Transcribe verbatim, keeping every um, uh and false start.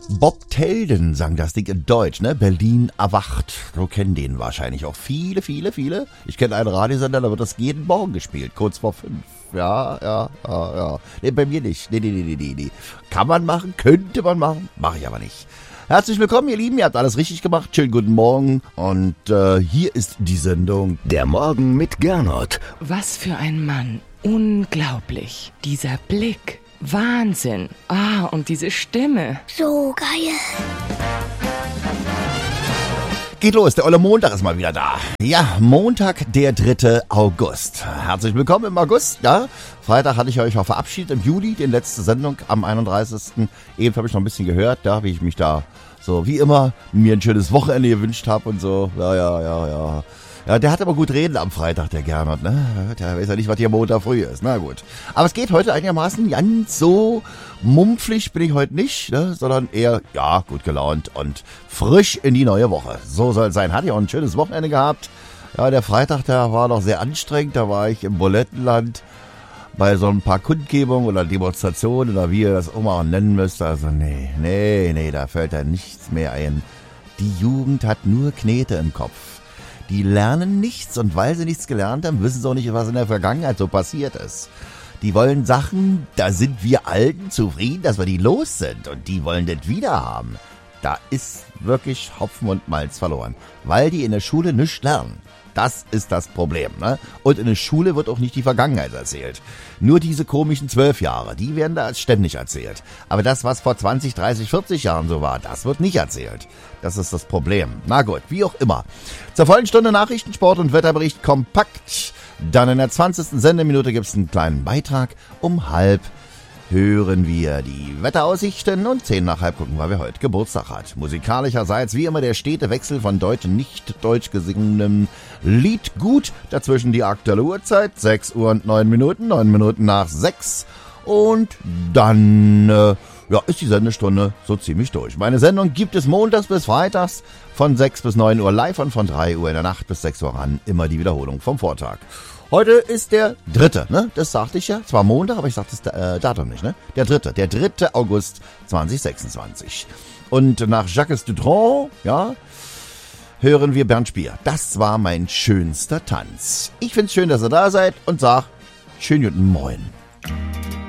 Bob Telden sang das Ding in Deutsch, ne? Berlin erwacht. So kennen den wahrscheinlich auch viele, viele, viele. Ich kenne einen Radiosender, da wird das jeden Morgen gespielt, kurz vor fünf. Ja, ja, ja, ja. Nee, bei mir nicht. Nee, nee, nee, nee, nee. Kann man machen, könnte man machen, mache ich aber nicht. Herzlich willkommen, ihr Lieben, ihr habt alles richtig gemacht. Schönen guten Morgen und äh, hier ist die Sendung Der Morgen mit Gernot. Was für ein Mann. Unglaublich. Dieser Blick. Wahnsinn. Ah, und diese Stimme. So geil. Geht los, der olle Montag ist mal wieder da. Ja, Montag, der dritte August. Herzlich willkommen im August, ja. Freitag hatte ich euch auch verabschiedet, im Juli, die letzte Sendung am einunddreißigsten Eben habe ich noch ein bisschen gehört, da, wie ich mich da so, wie immer, mir ein schönes Wochenende gewünscht habe und so. Ja, ja, ja, ja. Ja, der hat aber gut reden am Freitag, der Gernot, ne? Der weiß ja nicht, was hier Montag früh ist. Na gut. Aber es geht heute einigermaßen ganz so mumpflich bin ich heute nicht, ne? Sondern eher, ja, gut gelaunt und frisch in die neue Woche. So soll es sein. Hat ja auch ein schönes Wochenende gehabt. Ja, der Freitag, der war doch sehr anstrengend. Da war ich im Bulettenland bei so ein paar Kundgebungen oder Demonstrationen oder wie ihr das auch mal nennen müsst. Also nee, nee, nee, da fällt da nichts mehr ein. Die Jugend hat nur Knete im Kopf. Die lernen nichts und weil sie nichts gelernt haben, wissen sie auch nicht, was in der Vergangenheit so passiert ist. Die wollen Sachen, da sind wir Alten zufrieden, dass wir die los sind und die wollen das wieder haben. Da ist wirklich Hopfen und Malz verloren, weil die in der Schule nichts lernen. Das ist das Problem, ne? Und in der Schule wird auch nicht die Vergangenheit erzählt. Nur diese komischen zwölf Jahre, die werden da ständig erzählt. Aber das, was vor zwanzig, dreißig, vierzig Jahren so war, das wird nicht erzählt. Das ist das Problem. Na gut, wie auch immer. Zur vollen Stunde Nachrichten, Sport und Wetterbericht kompakt. Dann in der zwanzigsten Sendeminute gibt's einen kleinen Beitrag. Um halb hören wir die Wetteraussichten und zehn nach halb gucken, weil wir heute Geburtstag hat. Musikalischerseits wie immer der stete Wechsel von deutsch und nicht deutsch gesingenem Lied gut. Dazwischen die aktuelle Uhrzeit, sechs Uhr und neun Minuten, neun Minuten nach sechs. Und dann äh, ja, ist die Sendestunde so ziemlich durch. Meine Sendung gibt es montags bis freitags von sechs bis neun Uhr live und von drei Uhr in der Nacht bis sechs Uhr ran. Immer die Wiederholung vom Vortag. Heute ist der dritte, ne? Das sagte ich ja. Zwar Montag, aber ich sagte das äh, Datum nicht, ne? Der dritte, der dritte August zweitausendsechsundzwanzig. Und nach Jacques Dutronc, ja, hören wir Bernd Spier. Das war mein schönster Tanz. Ich find's schön, dass ihr da seid und sag schönen guten Moin.